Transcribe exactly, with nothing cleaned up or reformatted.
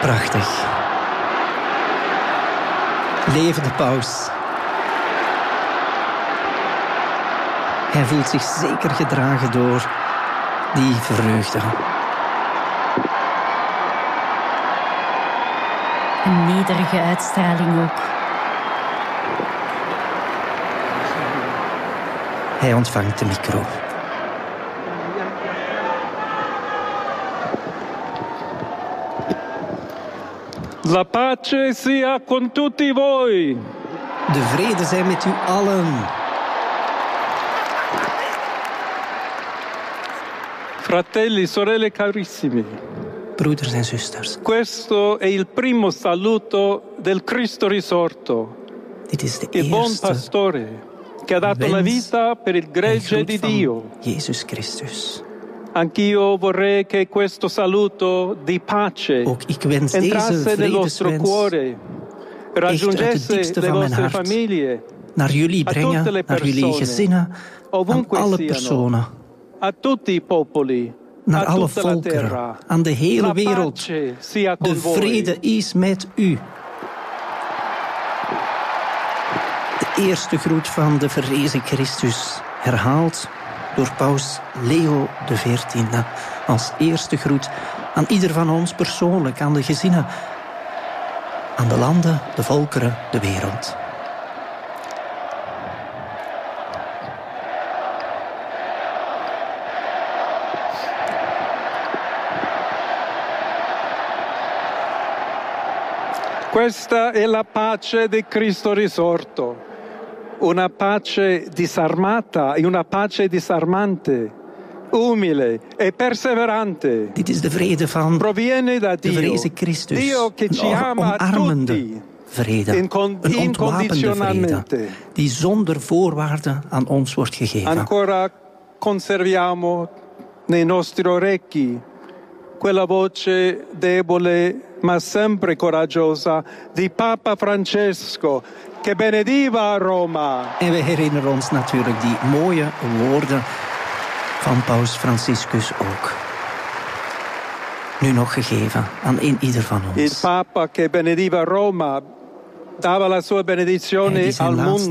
Prachtig. Leven de paus. Hij voelt zich zeker gedragen door die vreugde. Een nederige uitstraling ook. Hij ontvangt de micro. La pace sia con tutti voi. De vrede zij met u allen. Fratelli, sorelle carissimi. Broeders en zusters. Questo è il primo saluto del Cristo risorto. Dit is de il buon eerste pastore che ha dato la vita per il gregge di Dio. Jezus Christus. Anch'io vorrei che questo saluto di pace Ook ik wens entrasse deze nel vostro vredeswens cuore, raggiungesse le vostre famiglie, naar jullie brengen, naar jullie gezinnen, aan alle personen, a tutti i popoli, naar a alle tutta la volkeren, terra. aan de hele La wereld. pace sia con De voi. vrede is met u. De eerste groet van de verrezen Christus, herhaald door paus Leo de veertiende. Als eerste groet aan ieder van ons persoonlijk, aan de gezinnen, aan de landen, de volkeren, de wereld. Questa è la pace di Cristo risorto, una pace disarmata e una pace disarmante, umile e perseverante. Dit is de vrede van Proviene da de Dio, verrezen Christus. Dio che ci Een ama omarmende tutti, vrede. incon- Een ontwapende vrede. incondizionalmente. Die zonder voorwaarden aan ons wordt gegeven. Ancora conserviamo nei nostri orecchi quella voce debole ma sempre coraggiosa di Papa Francesco che benediva Roma. En we herinneren ons natuurlijk die mooie woorden van paus Franciscus ook. Nu nog gegeven aan een ieder van ons. Il Papa che benediva Roma dava la sua benedizione Hij die zijn al laatste